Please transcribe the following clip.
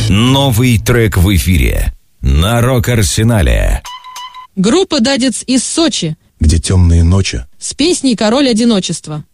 Новый трек в эфире на Рок-Арсенале. Группа «Дадец» из Сочи, где темные ночи, с песней «Король одиночества».